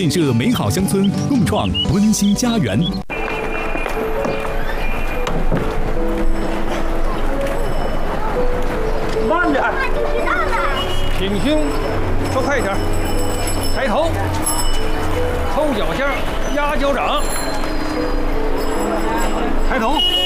建设美好乡村，共创温馨家园。 慢点，挺胸，说快一点，抬头，抠脚尖，压脚掌，抬头。